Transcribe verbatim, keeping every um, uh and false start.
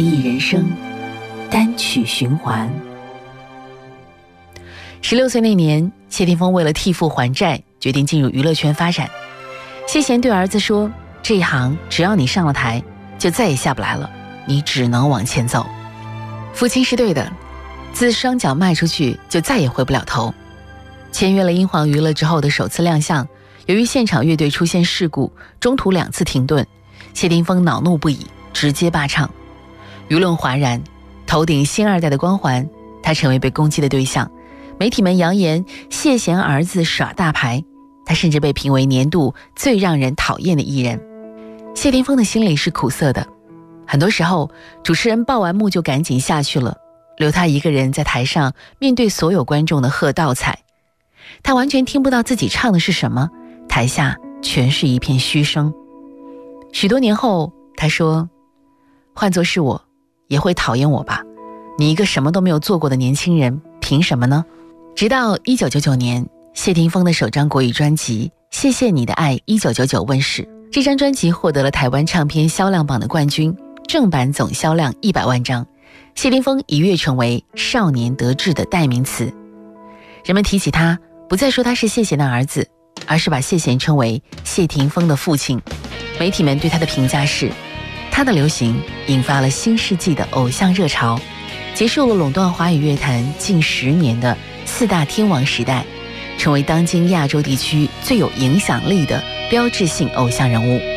意人生，单曲循环。十六岁那年，谢霆锋为了替父还债，决定进入娱乐圈发展。谢贤对儿子说，这一行只要你上了台，就再也下不来了，你只能往前走。父亲是对的，自双脚迈出去就再也回不了头。签约了英皇娱乐之后的首次亮相，由于现场乐队出现事故，中途两次停顿，谢霆锋恼怒不已，直接罢唱。舆论哗然，头顶星二代的光环，他成为被攻击的对象。媒体们扬言谢贤儿子耍大牌，他甚至被评为年度最让人讨厌的艺人。谢霆锋的心里是苦涩的，很多时候主持人报完幕就赶紧下去了，留他一个人在台上面对所有观众的喝倒彩。他完全听不到自己唱的是什么，台下全是一片嘘声。许多年后他说，换作是我也会讨厌我吧，你一个什么都没有做过的年轻人，凭什么呢？直到一九九九年，谢霆锋的首张国语专辑《谢谢你的爱一九九九》问世，这张专辑获得了台湾唱片销量榜的冠军，正版总销量一百万张。谢霆锋一跃成为少年得志的代名词。人们提起他，不再说他是谢贤的儿子，而是把谢贤称为谢霆锋的父亲。媒体们对他的评价是，他的流行引发了新世纪的偶像热潮，结束了垄断华语乐坛近十年的四大天王时代，成为当今亚洲地区最有影响力的标志性偶像人物。